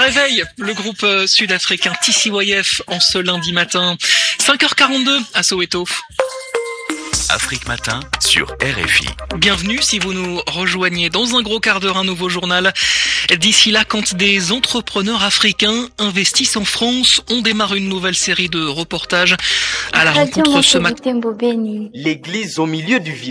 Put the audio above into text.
réveille le groupe sud-africain TCYF en ce lundi matin. 5h42 à Soweto. Afrique Matin sur RFI. Bienvenue si vous nous rejoignez dans un gros quart d'heure, un nouveau journal. D'ici là, quand des entrepreneurs africains investissent en France, on démarre une nouvelle série de reportages à la rencontre ce matin. L'église au milieu du village.